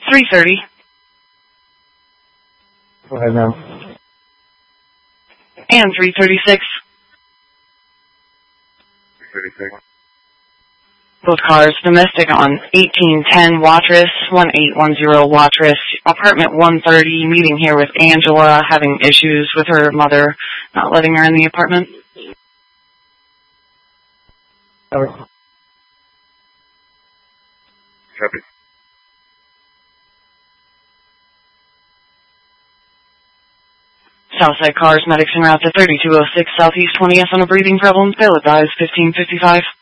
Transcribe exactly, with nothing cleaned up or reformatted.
three thirty. Go ahead now. And three thirty-six. three thirty-six. Both cars domestic on eighteen ten Watrous, eighteen ten Watrous, apartment one thirty, meeting here with Angela, having issues with her mother, not letting her in the apartment. Copy. Copy. Southside Cars, medics en route to thirty-two oh six Southeast twentieth on a breathing problem. They'll advise fifteen fifty-five.